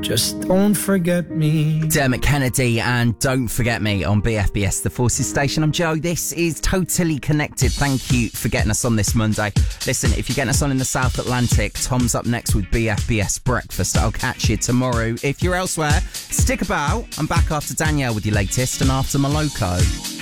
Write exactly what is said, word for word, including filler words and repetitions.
Just don't forget me. Dermot Kennedy and Don't Forget Me on B F B S, the Forces Station. I'm Joe. This is Totally Connected. Thank you for getting us on this Monday. Listen, if you're getting us on in the South Atlantic, Tom's up next with B F B S Breakfast. I'll catch you tomorrow. If you're elsewhere, stick about. I'm back after Danielle with your latest and after Moloko.